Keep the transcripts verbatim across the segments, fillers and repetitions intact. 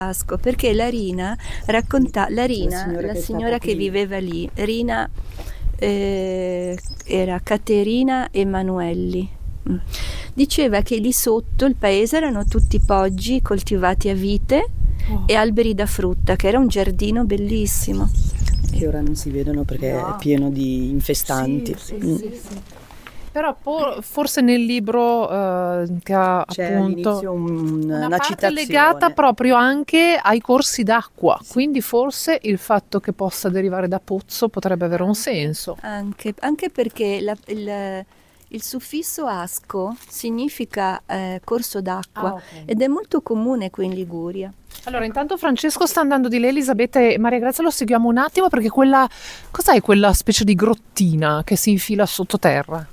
Asco, perché la Rina racconta, la Rina, signora la che è signora stata che qui. viveva lì, Rina eh, era Caterina Emanuelli. Mm. Diceva che lì sotto il paese erano tutti poggi coltivati a vite Oh. e alberi da frutta, che era un giardino bellissimo. Che ora non si vedono perché No. è pieno di infestanti. Sì, Mm. sì, sì. Però po- forse nel libro eh, che ha C'è appunto all'inizio un- una, una parte citazione legata proprio anche ai corsi d'acqua, quindi forse il fatto che possa derivare da pozzo potrebbe avere un senso. Anche, anche perché la- il, il suffisso asco significa eh, corso d'acqua Ah, ok. ed è molto comune qui in Liguria. Allora, intanto Francesco sta andando di lei, Elisabetta e Maria Grazia lo seguiamo un attimo perché quella, cos'è quella specie di grottina che si infila sottoterra?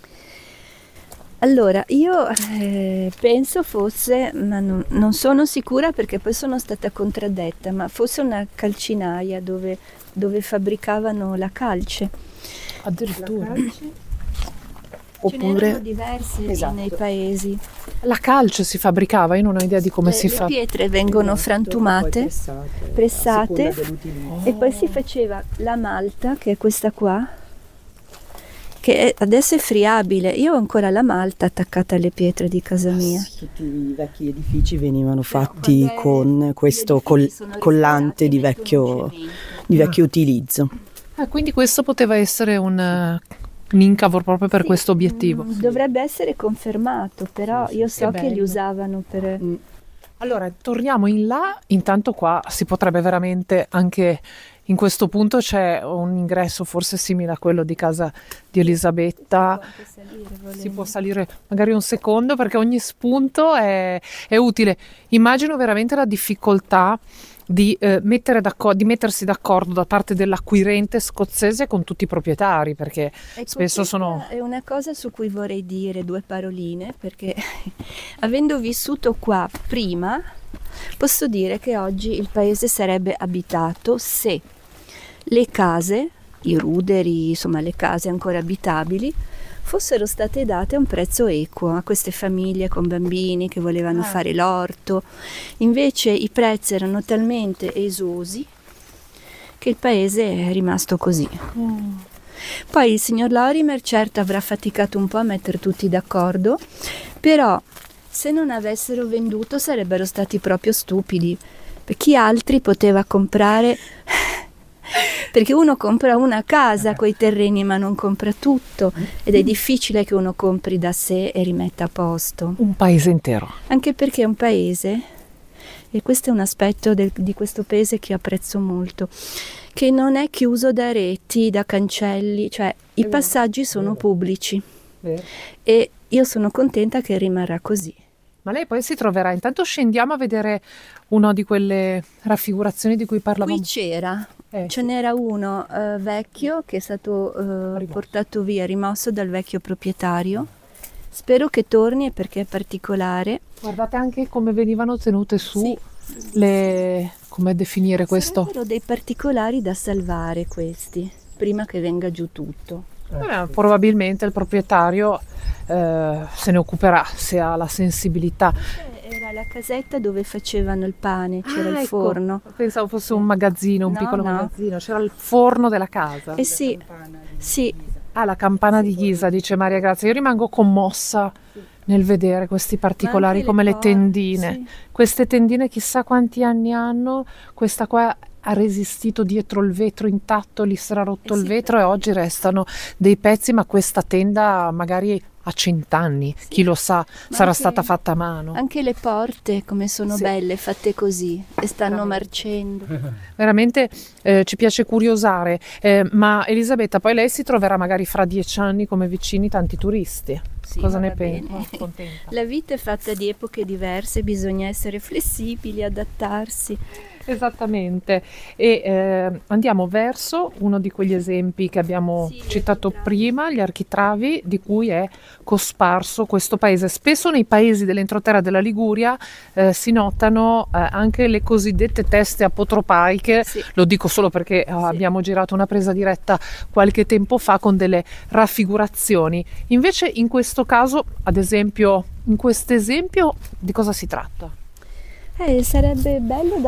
Allora, io eh, penso fosse, ma non, non sono sicura perché poi sono stata contraddetta, ma fosse una calcinaia dove, dove fabbricavano la calce. Addirittura. Ce n'erano oppure diverse Esatto. nei paesi. La calce si fabbricava, io non ho idea di come le, si le fa. pietre vengono Esatto, frantumate, poi pressate, pressate, a seconda dell'utilizzo. e poi si faceva la malta, che è questa qua, che è- adesso è friabile. Io ho ancora la malta attaccata alle pietre di casa mia. Tutti i vecchi edifici venivano fatti quando è- con questo gli col- edifici sono collante di restaurati, mettono vecchio, cemento. di vecchio utilizzo. Ah, quindi questo poteva essere un, eh, un incavo proprio per Sì, questo obiettivo. mm, dovrebbe essere confermato, però Sì, sì, io sì. so Che che li bello. usavano per... Mm. Allora, torniamo in là, intanto qua si potrebbe veramente anche in questo punto c'è un ingresso forse simile a quello di casa di Elisabetta. Si può anche salire, Si volendo. può salire magari un secondo perché ogni spunto è, è utile. Immagino veramente la difficoltà di, eh, mettere d'accordo, di mettersi d'accordo da parte dell'acquirente scozzese con tutti i proprietari, perché Ecco, spesso questa sono... è una cosa su cui vorrei dire due paroline, perché avendo vissuto qua prima, posso dire che oggi il paese sarebbe abitato se le case, i ruderi, insomma le case ancora abitabili, fossero state date a un prezzo equo a queste famiglie con bambini che volevano Ah. fare l'orto. Invece i prezzi erano talmente esosi che il paese è rimasto così. Mm. Poi il signor Lorimer certo avrà faticato un po' a mettere tutti d'accordo, però se non avessero venduto sarebbero stati proprio stupidi, perché chi altri poteva comprare, perché uno compra una casa coi terreni ma non compra tutto ed è difficile che uno compri da sé e rimetta a posto, Un paese intero. anche perché è un paese, e questo è un aspetto del- di questo paese che apprezzo molto, che non è chiuso da reti, da cancelli, cioè i vero, passaggi sono vero. pubblici e io sono contenta che rimarrà così. Ma lei poi si troverà, intanto scendiamo a vedere una di quelle raffigurazioni di cui parlavamo. Qui c'era, Eh, ce sì. n'era uno eh, vecchio che è stato eh, Rimosso. portato via, rimosso dal vecchio proprietario. Spero che torni perché è particolare. Guardate anche come venivano tenute su Sì. le... come definire questo? Sarebbero dei particolari da salvare questi, prima che venga giù tutto. Eh, probabilmente il proprietario eh, se ne occuperà se ha la sensibilità. Era la casetta dove facevano il pane, c'era Ah, il ecco. forno. Pensavo fosse un magazzino, un No, piccolo no. magazzino, c'era il forno della casa. Eh sì, sì, Ah, la campana di ghisa, dice Maria Grazia. Io rimango commossa nel vedere questi particolari anche come le le porte, tendine. sì. Queste tendine chissà quanti anni hanno, questa qua ha resistito dietro il vetro intatto, gli sarà rotto Eh il sì, vetro e perché- oggi restano dei pezzi, ma questa tenda magari ha cent'anni, chi lo sa, sarà anche- stata fatta a mano. anche le porte come sono Sì. belle, fatte così e stanno Veramente. marcendo. Veramente eh, ci piace curiosare, eh, ma Elisabetta, poi lei si troverà magari fra dieci anni come vicini tanti turisti. Sì, Cosa ne va pensi? bene. Oh, contenta. La vita è fatta di epoche diverse, bisogna essere flessibili, adattarsi. Esattamente, e eh, andiamo verso uno di quegli esempi che abbiamo Sì, gli citato architravi. prima, gli architravi, di cui è cosparso questo paese. Spesso nei paesi dell'entroterra della Liguria eh, si notano eh, anche le cosiddette teste apotropaiche, Sì. lo dico solo perché eh, abbiamo girato una presa diretta qualche tempo fa con delle raffigurazioni. Invece in questo caso, ad esempio, in questo esempio, di cosa si tratta? Eh, sarebbe bello